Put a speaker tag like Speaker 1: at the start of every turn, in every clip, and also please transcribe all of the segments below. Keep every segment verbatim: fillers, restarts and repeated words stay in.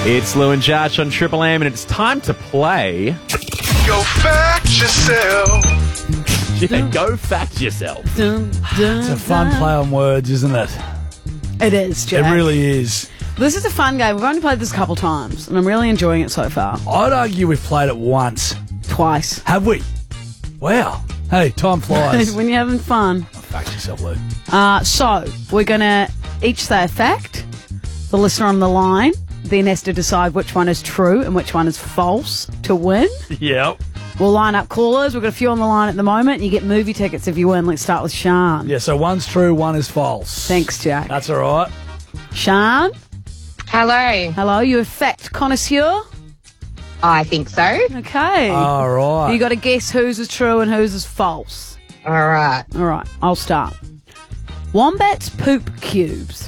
Speaker 1: It's Lou and Josh on Triple M, and it's time to play.
Speaker 2: Go fact yourself.
Speaker 1: Yeah, go fact yourself.
Speaker 3: Dun, dun,
Speaker 4: It's a fun
Speaker 3: dun.
Speaker 4: play on words, isn't it?
Speaker 3: It is, Jack.
Speaker 4: It really is.
Speaker 3: This is a fun game. We've only played this a couple times, and I'm really enjoying it so far.
Speaker 4: I'd argue we've played it once.
Speaker 3: Twice.
Speaker 4: Have we? Wow. Hey, time flies.
Speaker 3: When you're having fun.
Speaker 4: Fact yourself, Lou.
Speaker 3: Uh, so, we're going to each say a fact. The listener on the line then has to decide which one is true and which one is false to win.
Speaker 4: Yep.
Speaker 3: We'll line up callers. We've got a few on the line at the moment. You get movie tickets if you win. Let's start with Sean.
Speaker 4: Yeah, so one's true, one is false.
Speaker 3: Thanks, Jack.
Speaker 4: That's all right.
Speaker 3: Sean?
Speaker 5: Hello.
Speaker 3: Hello, you a fact connoisseur?
Speaker 5: I think so.
Speaker 3: Okay.
Speaker 4: All right.
Speaker 3: You got to guess whose is true and whose is false.
Speaker 5: All right.
Speaker 3: All right, I'll start. Wombats poop cubes.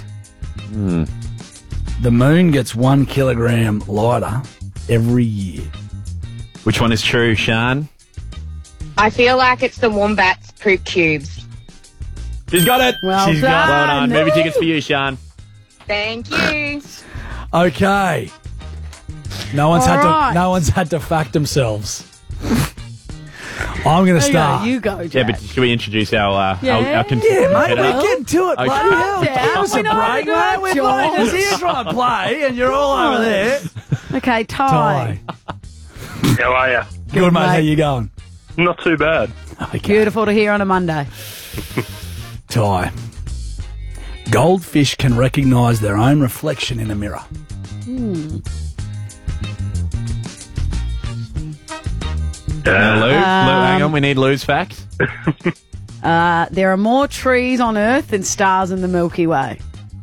Speaker 4: The moon gets one kilogram lighter every year.
Speaker 1: Which one is true, Sean?
Speaker 5: I feel like it's the wombats poop cubes.
Speaker 1: She's got it.
Speaker 3: Well
Speaker 1: She's
Speaker 3: done.
Speaker 1: got Well done. Movie tickets for you, Sean.
Speaker 5: Thank you.
Speaker 4: Okay. No one's
Speaker 3: All
Speaker 4: had
Speaker 3: right.
Speaker 4: to. No one's had to fact themselves. I'm going to
Speaker 3: There you go,
Speaker 4: start.
Speaker 3: You go,
Speaker 1: Yeah,
Speaker 3: Jack.
Speaker 1: but should we introduce our uh,
Speaker 3: Yeah.
Speaker 1: our, our con-
Speaker 4: Yeah, mate,
Speaker 1: header?
Speaker 4: we're getting to it.
Speaker 1: Okay.
Speaker 4: Bloody hell.
Speaker 3: Yeah,
Speaker 4: Give us
Speaker 3: we
Speaker 4: a
Speaker 3: know
Speaker 4: break,
Speaker 3: you
Speaker 4: mate.
Speaker 3: got
Speaker 4: We're
Speaker 3: jobs.
Speaker 4: playing this here trying to play, and you're all over there.
Speaker 3: Okay, Ty.
Speaker 4: Ty.
Speaker 6: How are you?
Speaker 4: Good, mate.
Speaker 3: mate.
Speaker 4: How you going?
Speaker 6: Not too bad.
Speaker 4: Okay.
Speaker 3: Beautiful to hear on a Monday.
Speaker 4: Ty. Goldfish can recognise their own reflection in a mirror.
Speaker 1: Now, Lou, Lou, hang
Speaker 3: Um,
Speaker 1: on. We need Lou's fact.
Speaker 3: Uh, there are more trees on Earth than stars in the Milky Way.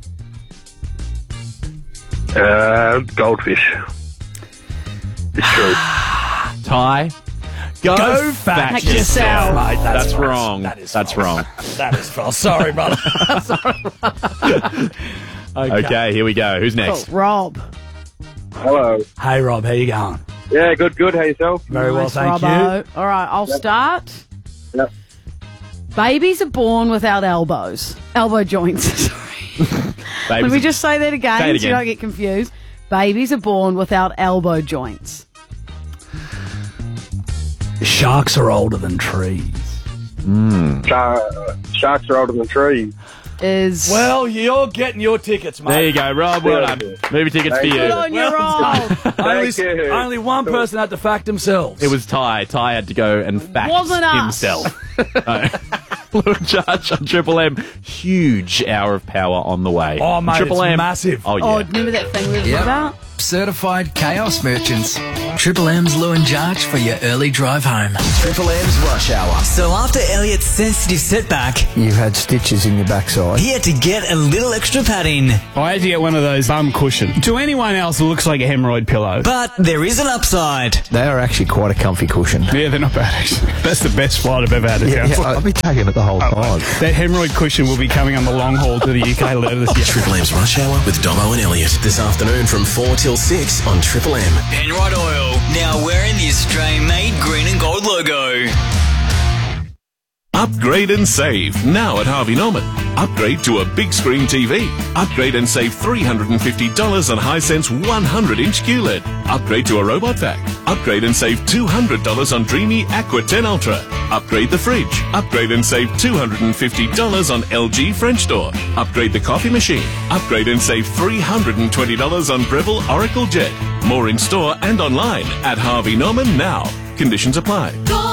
Speaker 6: Uh, goldfish. It's true.
Speaker 1: Ty. Go,
Speaker 4: Go
Speaker 1: fact,
Speaker 4: fact
Speaker 1: yourself.
Speaker 4: yourself, mate. That's
Speaker 1: That's
Speaker 4: false.
Speaker 1: wrong.
Speaker 4: That is
Speaker 1: That's
Speaker 4: false.
Speaker 1: wrong.
Speaker 4: That is false. Sorry, brother.
Speaker 1: Okay, here we go. Who's next?
Speaker 3: Oh, Rob.
Speaker 6: Hello.
Speaker 4: Hey, Rob. How you going?
Speaker 6: Yeah, good, good. How yourself?
Speaker 4: Very well,
Speaker 3: Nice,
Speaker 4: thank
Speaker 3: Robbo. All right, I'll start.
Speaker 6: Yep.
Speaker 3: Babies are born without elbows. Elbow joints. Sorry.
Speaker 1: Babies
Speaker 3: Let me
Speaker 1: are-
Speaker 3: just say that again,
Speaker 1: Say it
Speaker 3: so you
Speaker 1: again.
Speaker 3: don't get confused. Babies are born without elbow joints.
Speaker 4: you. Sharks are older than trees.
Speaker 6: Char- uh, sharks are older than trees.
Speaker 3: Is
Speaker 4: Well, you're getting your tickets, mate.
Speaker 1: There you go, Rob. Well done. Movie tickets for
Speaker 6: Thank
Speaker 1: you.
Speaker 3: good on you, Rob.
Speaker 4: Only,
Speaker 6: Thank you.
Speaker 4: only one person had to fact themselves.
Speaker 1: It was Ty. Ty had to go and fact
Speaker 3: Wasn't us.
Speaker 1: himself. No. Lou and Josh on Triple M. Huge hour of power on the way.
Speaker 4: Oh, mate,
Speaker 1: Triple
Speaker 4: it's
Speaker 1: M.
Speaker 4: massive.
Speaker 1: Oh, yeah.
Speaker 3: Oh, remember that thing we were
Speaker 7: Yep.
Speaker 3: about?
Speaker 7: Certified chaos merchants. Triple M's Lou and Jarch for your early drive home.
Speaker 8: Triple M's Rush Hour.
Speaker 9: So after Elliot's sensitive setback,
Speaker 8: You've had stitches in your backside.
Speaker 9: he had to get a little extra padding.
Speaker 10: I had to get one of those bum cushions. To anyone else, it looks like a hemorrhoid pillow.
Speaker 9: But there is an upside.
Speaker 8: They are actually quite a comfy cushion.
Speaker 10: Yeah, they're not bad, actually. That's the best flight I've ever had.
Speaker 8: Yeah, yeah, I'll be taking it the whole time.
Speaker 10: That hemorrhoid cushion will be coming on the long haul to the U K later this year.
Speaker 11: Triple M's Rush Hour with Domo and Elliot this afternoon from four till six on Triple M.
Speaker 9: Penrite Oil, now wearing the Australian-made green and gold logo.
Speaker 12: Upgrade and save now at Harvey Norman. Upgrade to a big screen T V. Upgrade and save three hundred fifty dollars on Hisense one hundred inch Q L E D. Upgrade to a robot vac. Upgrade and save two hundred dollars on Dreamy Aqua ten Ultra. Upgrade the fridge. Upgrade and save two hundred fifty dollars on L G French door. Upgrade the coffee machine. Upgrade and save three hundred twenty dollars on Breville Oracle Jet. More in store and online at Harvey Norman now. Conditions apply.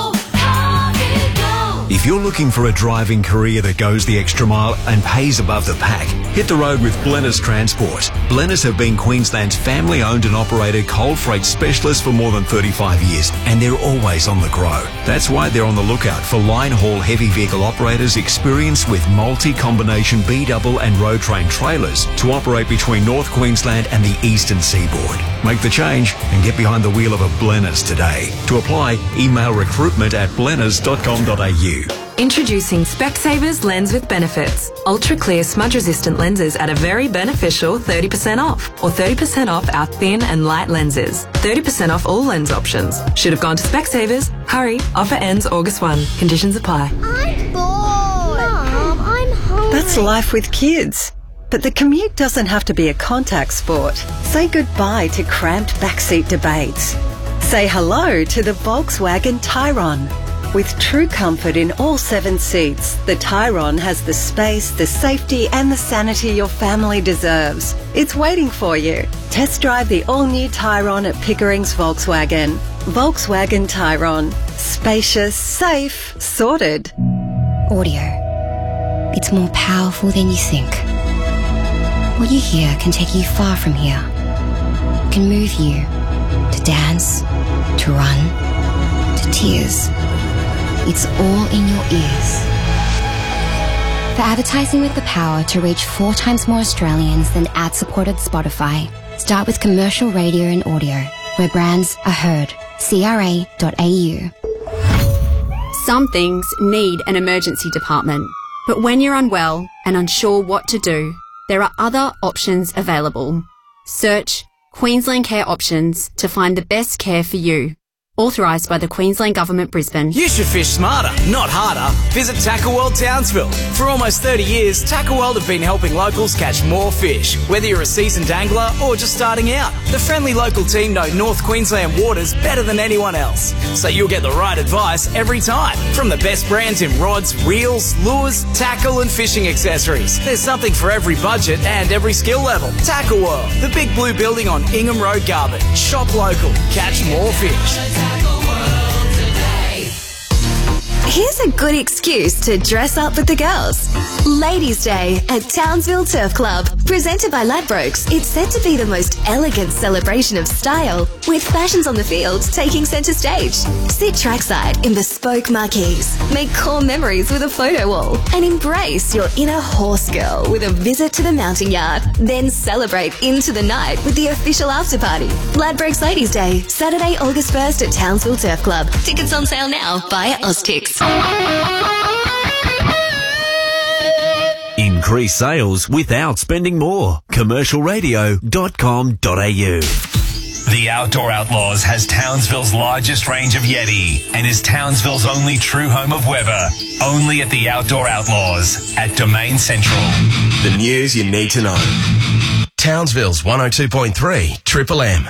Speaker 11: If you're looking for a driving career that goes the extra mile and pays above the pack, hit the road with Blenner's Transport. Blenner's have been Queensland's family-owned and operated coal freight specialist for more than thirty-five years, and they're always on the grow. That's why they're on the lookout for line-haul heavy vehicle operators experienced with multi-combination B-double and road train trailers to operate between North Queensland and the eastern seaboard. Make the change and get behind the wheel of a Blenner's today. To apply, email recruitment at blenners dot com dot a u.
Speaker 13: Introducing Specsavers Lens with Benefits. Ultra clear smudge resistant lenses at a very beneficial thirty percent off, or thirty percent off our thin and light lenses. thirty percent off all lens options. Should have gone to Specsavers. Hurry, offer ends August first. Conditions apply.
Speaker 14: I'm bored. Mum, I'm hungry.
Speaker 15: That's life with kids.
Speaker 14: But the commute doesn't have to be a contact sport. Say goodbye to cramped backseat debates. Say hello to the Volkswagen Tyrone. With true comfort in all seven seats, the Tyrone has the space, the safety and the sanity your family deserves. It's waiting for you. Test drive the all-new Tyrone at Pickering's Volkswagen. Volkswagen Tyrone. Spacious, safe, sorted.
Speaker 15: Audio. It's more powerful than you think. What you hear can take you far from here. Can move you to dance, to run, to tears. It's all in your ears. For advertising with the power to reach four times more Australians than ad-supported Spotify, start with commercial radio and audio, where brands are heard. C R A dot A U.
Speaker 16: Some things need an emergency department, but when you're unwell and unsure what to do, there are other options available. Search Queensland Care Options to find the best care for you. Authorised by the Queensland Government, Brisbane.
Speaker 17: You should fish smarter, not harder. Visit Tackle World Townsville. For almost thirty years, Tackle World have been helping locals catch more fish. Whether you're a seasoned angler or just starting out, the friendly local team know North Queensland waters better than anyone else. So you'll get the right advice every time. From the best brands in rods, reels, lures, tackle and fishing accessories. There's something for every budget and every skill level. Tackle World, the big blue building on Ingham Road, Garbutt. Shop local, catch more fish.
Speaker 18: Here's a good excuse to dress up with the girls. Ladies' Day at Townsville Turf Club. Presented by Ladbrokes, it's said to be the most elegant celebration of style, with fashions on the field taking centre stage. Sit trackside in bespoke marquees, make core memories with a photo wall, and embrace your inner horse girl with a visit to the mounting yard. Then celebrate into the night with the official after party. Ladbrokes Ladies' Day, Saturday, August first at Townsville Turf Club. Tickets on sale now via Oztix.
Speaker 11: Increase sales without spending more. commercial radio dot com dot a u.
Speaker 19: The Outdoor Outlaws has Townsville's largest range of Yeti and is Townsville's only true home of Weber. Only at the Outdoor Outlaws at Domain Central.
Speaker 20: The news you need to know. Townsville's one oh two point three Triple M.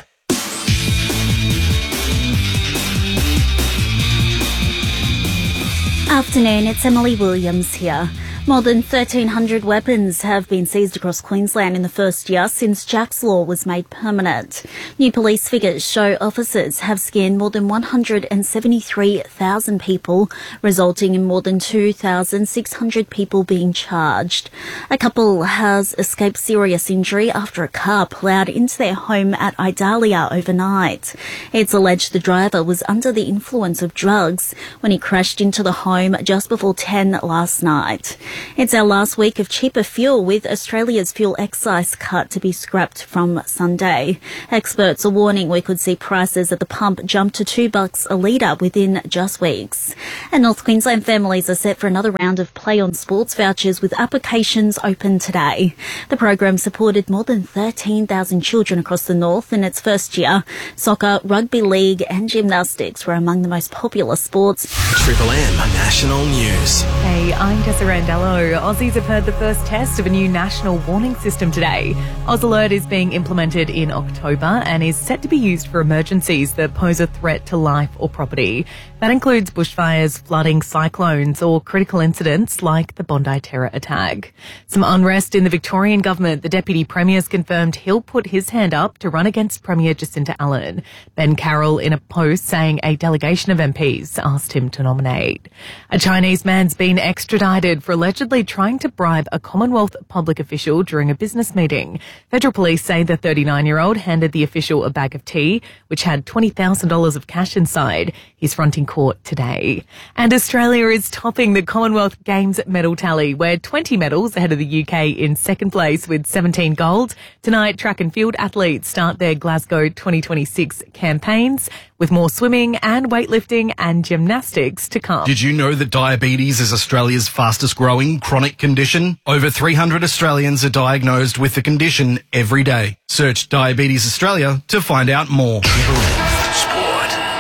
Speaker 21: Afternoon, it's Emily Williams here. More than thirteen hundred weapons have been seized across Queensland in the first year since Jack's Law was made permanent. New police figures show officers have scanned more than one hundred seventy-three thousand people, resulting in more than two thousand six hundred people being charged. A couple has escaped serious injury after a car ploughed into their home at Idalia overnight. It's alleged the driver was under the influence of drugs when he crashed into the home just before ten last night. It's our last week of cheaper fuel, with Australia's fuel excise cut to be scrapped from Sunday. Experts are warning we could see prices at the pump jump to two bucks a litre within just weeks. And North Queensland families are set for another round of Play on Sports vouchers, with applications open today. The program supported more than thirteen thousand children across the north in its first year. Soccer, rugby league and gymnastics were among the most popular sports.
Speaker 20: Triple M National News.
Speaker 22: Hey, I'm Tessa Randall. Aussies have heard the first test of a new national warning system today. Oz Alert is being implemented in October and is set to be used for emergencies that pose a threat to life or property. That includes bushfires, flooding, cyclones or critical incidents like the Bondi terror attack. Some unrest in the Victorian government. The Deputy Premier's confirmed he'll put his hand up to run against Premier Jacinta Allen. Ben Carroll in a post saying a delegation of M Ps asked him to nominate. A Chinese man's been extradited for allegedly trying to bribe a Commonwealth public official during a business meeting. Federal police say the thirty-nine-year-old handed the official a bag of tea, which had twenty thousand dollars of cash inside. He's fronting court today. And Australia is topping the Commonwealth Games medal tally. We're twenty medals ahead of the U K in second place with seventeen gold. Tonight, track and field athletes start their Glasgow twenty twenty-six campaigns, with more swimming and weightlifting and gymnastics to come.
Speaker 23: Did you know that diabetes is Australia's fastest growing chronic condition? Over three hundred Australians are diagnosed with the condition every day. Search Diabetes Australia to find out more.
Speaker 20: Sport.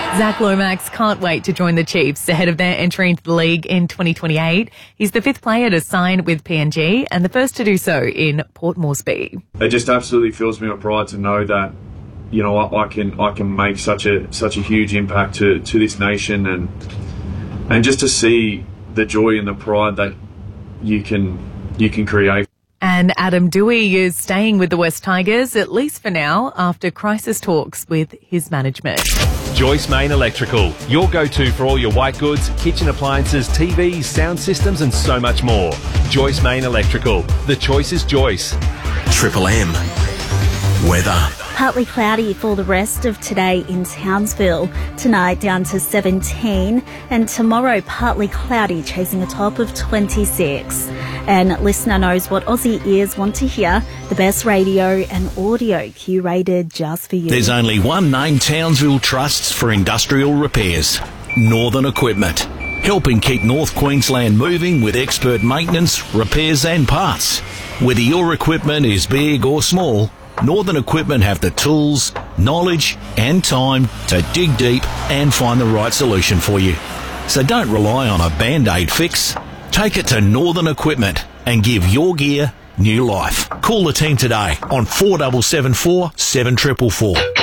Speaker 22: Zach Lomax can't wait to join the Chiefs ahead of their entry into the league in twenty twenty-eight. He's the fifth player to sign with P N G and the first to do so in Port Moresby.
Speaker 2: It just absolutely fills me with pride to know that, you know, I, I can I can make such a such a huge impact to, to this nation, and and just to see the joy and the pride that you can you can create.
Speaker 22: And Adam Dewey is staying with the West Tigers, at least for now, after crisis talks with his management.
Speaker 5: Joyce Main Electrical, your go-to for all your white goods, kitchen appliances, T Vs, sound systems and so much more. Joyce Main Electrical. The choice is Joyce.
Speaker 20: Triple M. Weather.
Speaker 21: Partly cloudy for the rest of today in Townsville. Tonight down to seventeen, and tomorrow partly cloudy, chasing a top of twenty-six. And listener knows what Aussie ears want to hear. The best radio and audio curated just for you.
Speaker 6: There's only one name Townsville trusts for industrial repairs. Northern Equipment. Helping keep North Queensland moving with expert maintenance, repairs and parts. Whether your equipment is big or small, Northern Equipment have the tools, knowledge and time to dig deep and find the right solution for you. So don't rely on a Band-Aid fix. Take it to Northern Equipment and give your gear new life. Call the team today on four seven seven four, seven four four four.